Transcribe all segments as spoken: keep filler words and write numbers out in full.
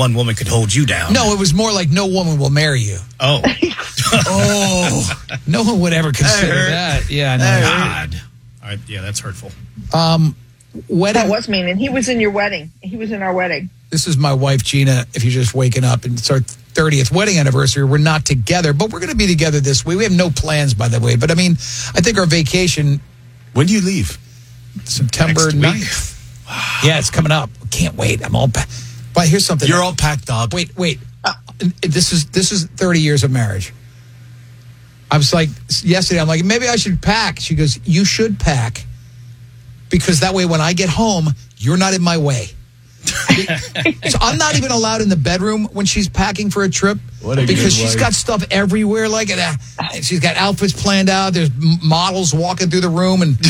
one woman could hold you down. No, it was more like no woman will marry you. Oh. oh. No one would ever consider that. Yeah, no. God. All right, yeah, that's hurtful. Um, wedding. That was mean. And he was in your wedding. He was in our wedding. This is my wife, Gina, if you're just waking up. And it's our thirtieth wedding anniversary. We're not together, but we're going to be together this week. We have no plans, by the way. But, I mean, I think our vacation... When do you leave? September ninth. Yeah, it's coming up. Can't wait. I'm all packed. But here's something. You're all packed up. Wait, wait. Uh, this is this is thirty years of marriage. I was like, yesterday, I'm like, maybe I should pack. She goes, you should pack because that way when I get home, you're not in my way. So I'm not even allowed in the bedroom when she's packing for a trip what a because she's wife. got stuff everywhere. Like that. She's got outfits planned out. There's models walking through the room, and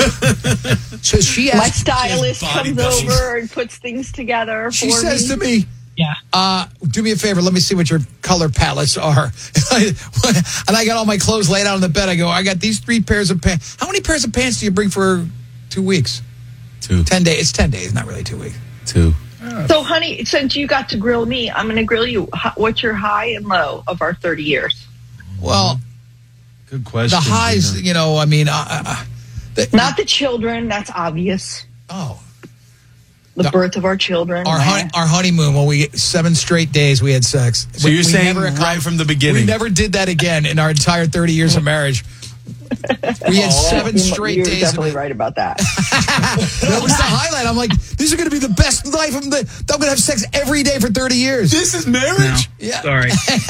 so she. Asked, My stylist comes buddies. over and puts things together. She for says me. to me, "Yeah, uh, do me a favor. Let me see what your color palettes are." And I got all my clothes laid out on the bed. I go, I got these three pairs of pants. How many pairs of pants do you bring for two weeks? Two. Ten days. It's ten days, not really two weeks. Two. So, honey, since you got to grill me, I'm going to grill you. H- What's your high and low of our thirty years? Well, good question. The highs, Gina. you know, I mean, uh, uh, the, Not the children. That's obvious. Oh, The No. birth of our children. our hun- our honeymoon. When we get seven straight days, we had sex. So We- you're we saying never- right from the we beginning. never did that again in our entire thirty years of marriage. We had seven You- straight You're days. definitely of, right about that. That was the highlight. I'm like, these are going to be the best life. I'm, the, I'm going to have sex every day for thirty years. This is marriage? Yeah. Sorry.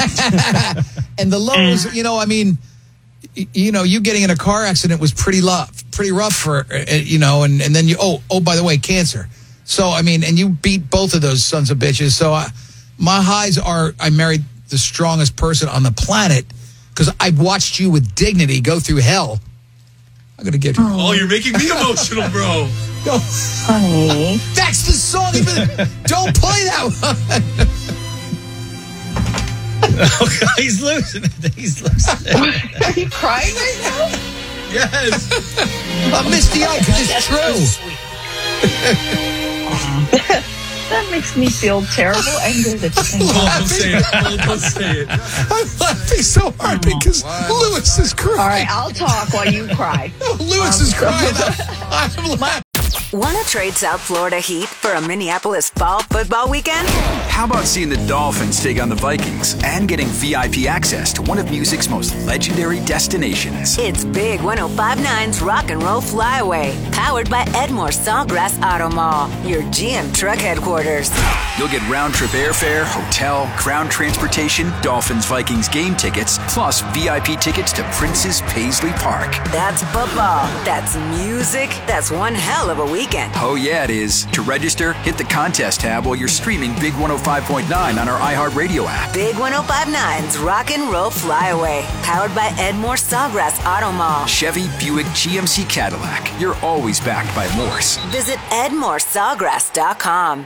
And the lows, you know, I mean, y- you know, you getting in a car accident was pretty rough, pretty rough for, uh, you know, and, and then you, oh, oh, by the way, cancer. So, I mean, and you beat both of those sons of bitches. So I, my highs are, I married the strongest person on the planet because I watched you with dignity go through hell. I'm going to get Oh, you're making me emotional, bro. No. Honey. That's the song. Don't play that one. He's losing it. He's losing it. Are you crying right now? Yes. A misty eye because it's true. That makes me feel terrible and good at the same Oh, time. don't say it. Oh, don't say it. I'm laughing so hard because Lewis is crying. All right, I'll talk while you cry. Lewis is crying. I'm laughing. Want to trade South Florida heat for a Minneapolis fall football weekend? How about seeing the Dolphins take on the Vikings and getting V I P access to one of music's most legendary destinations? It's Big ten fifty-nine's Rock and Roll Flyaway, powered by Edmore Sawgrass Auto Mall, your G M truck headquarters. You'll get round-trip airfare, hotel, ground transportation, Dolphins Vikings game tickets, plus V I P tickets to Prince's Paisley Park. That's football. That's music. That's one hell of a weekend. Oh yeah, it is. To register, hit the contest tab while you're streaming Big one oh five point nine on our iHeartRadio app. Big ten fifty-nine's Rock and Roll Flyaway, powered by Edmore Sawgrass Auto Mall. Chevy, Buick, G M C, Cadillac. You're always backed by Morse. Visit edmore sawgrass dot com.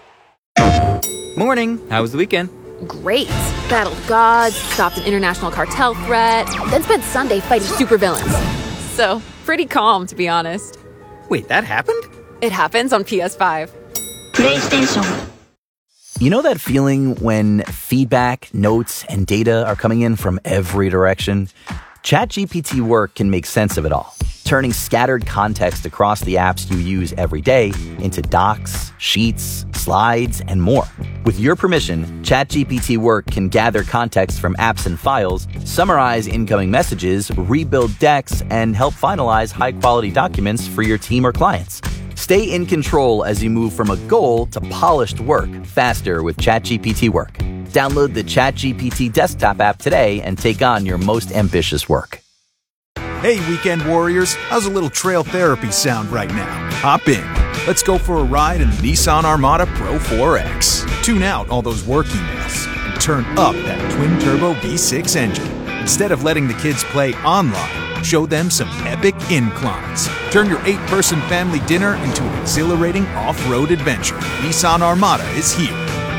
Morning. How was the weekend? Great. Battled gods, stopped an international cartel threat, then spent Sunday fighting supervillains. So, pretty calm, to be honest. Wait, that happened? It happens on P S five. PlayStation. You know that feeling when feedback, notes, and data are coming in from every direction? ChatGPT Work can make sense of it all, turning scattered context across the apps you use every day into docs, sheets, slides, and more. With your permission, ChatGPT Work can gather context from apps and files, summarize incoming messages, rebuild decks, and help finalize high-quality documents for your team or clients. Stay in control as you move from a goal to polished work faster with ChatGPT Work. Download the ChatGPT desktop app today and take on your most ambitious work. Hey, weekend warriors, how's a little trail therapy sound right now? Hop in. Let's go for a ride in the Nissan Armada Pro four X. Tune out all those work emails and turn up that twin-turbo V six engine. Instead of letting the kids play online, show them some epic inclines. Turn your eight-person family dinner into an exhilarating off-road adventure. Nissan Armada is here.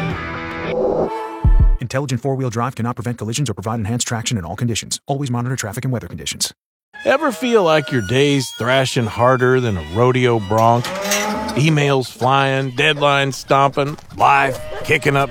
Intelligent four-wheel drive cannot prevent collisions or provide enhanced traction in all conditions. Always monitor traffic and weather conditions. Ever feel like your day's thrashing harder than a rodeo bronc? Emails flying, deadlines stomping, life kicking up